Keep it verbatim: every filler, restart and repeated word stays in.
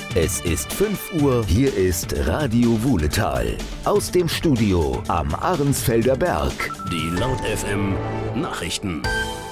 Es ist fünf Uhr, hier ist Radio Wuhletal. Aus dem Studio am Arnsfelder Berg. Die Laut F M Nachrichten.